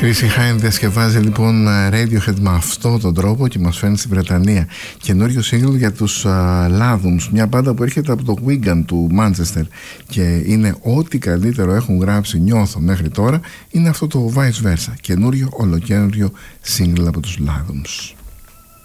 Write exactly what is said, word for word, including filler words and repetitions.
Chrissie Hynde διασκευάζει λοιπόν Radiohead με αυτόν τον τρόπο και μας φέρνει στη Βρετανία. Καινούριο single για τους uh, Ladums, μια μπάντα που έρχεται από το Wigan του Manchester και είναι ό,τι καλύτερο έχουν γράψει, νιώθω, μέχρι τώρα, είναι αυτό το Vice Versa, καινούριο ολοκένουριο single από τους Ladums.